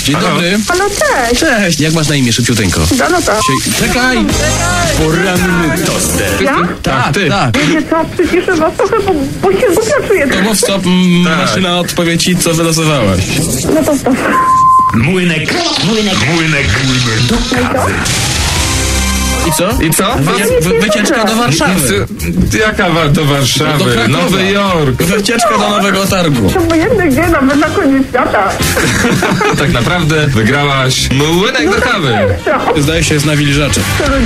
Dzień dobry. Halo, cześć. Cześć, jak masz na imię, szybciuteńko? Danuta. Czekaj! Poranny toster. Ja? Tak, ty. Tak. Wiecie co, przyciszę was trochę, bo się głupio czuję. To mów stop, maszyna odpowie ci, co wylosowałaś. No to stop. Młynek do kawy. I co? Wycieczka do Warszawy. Jaka do Warszawy? Do Krakowa. Nowy Jork. Wycieczka do Nowego Targu. To obojętne gdzie, nawet na koniec świata. Tak naprawdę wygrałaś młynek do kawy. Zdaje się, jest na wilżacze. To ludzie